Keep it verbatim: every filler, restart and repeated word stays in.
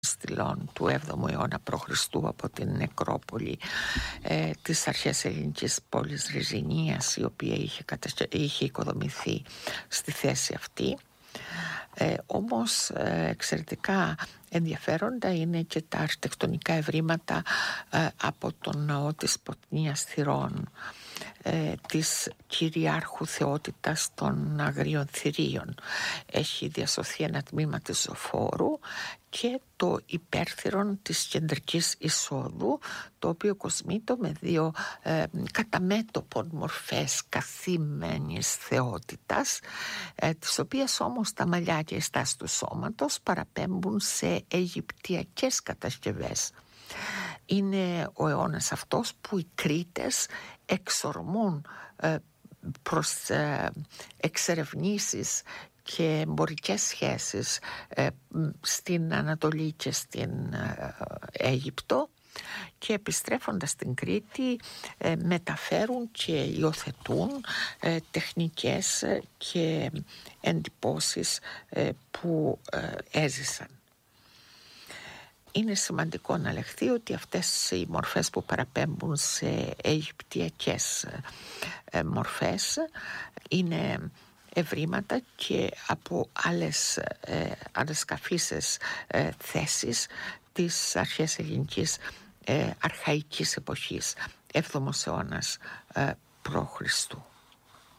στυλών του έβδομου αιώνα π.Χ. από την νεκρόπολη ε, της αρχαίας ελληνικής πόλης Ριζινίας, η οποία είχε, κατασ... είχε οικοδομηθεί στη θέση αυτή. Ε, όμως ε, εξαιρετικά ενδιαφέροντα είναι και τα αρχιτεκτονικά ευρήματα ε, από τον ναό της Ποτνίας Θυρών, ε, της κυριάρχου θεότητας των Αγρίων Θηρίων. Έχει διασωθεί ένα τμήμα της Ζωφόρου και το υπέρθυρον της κεντρικής εισόδου, το οποίο κοσμείται με δύο ε, καταμέτωπων μορφές καθήμενης θεότητας, ε, τις οποίες όμως τα μαλλιά και η στάση του σώματος παραπέμπουν σε αιγυπτιακές κατασκευές. Είναι ο αιώνας αυτός που οι Κρήτες εξορμούν ε, προς ε, εξερευνήσεις και εμπορικές σχέσεις ε, στην Ανατολή και στην ε, Αίγυπτο, και επιστρέφοντας στην Κρήτη ε, μεταφέρουν και υιοθετούν ε, τεχνικές και εντυπώσεις ε, που ε, έζησαν. Είναι σημαντικό να λεχθεί ότι αυτές οι μορφές που παραπέμπουν σε αιγυπτιακές ε, μορφές είναι ευρήματα και από άλλες ε, ανασκαφήσεις ε, θέσεις της αρχαίας ελληνικής ε, αρχαϊκής εποχής, έβδομος αιώνας ε, π.Χ.